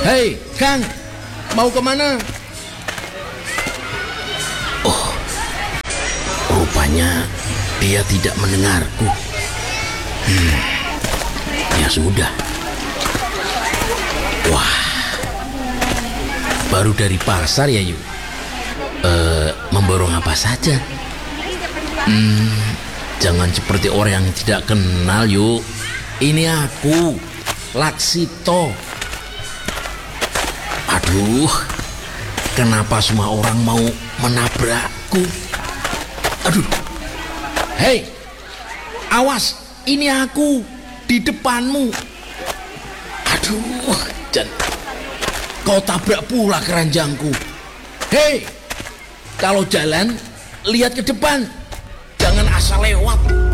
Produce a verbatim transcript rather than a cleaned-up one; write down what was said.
Hei, Kang, mau kemana? Oh, rupanya dia tidak mendengarku. Hmm, ya sudah. Wah, baru dari pasar ya yuk. Uh, memborong apa saja? Hmm, jangan seperti orang yang tidak kenal yuk. Ini aku, Laksito. Aduh, kenapa semua orang mau menabrakku? Aduh, hei, awas, ini aku di depanmu. Aduh, dan kau tabrak pula keranjangku. Hei, kalau jalan lihat ke depan, jangan asal lewat.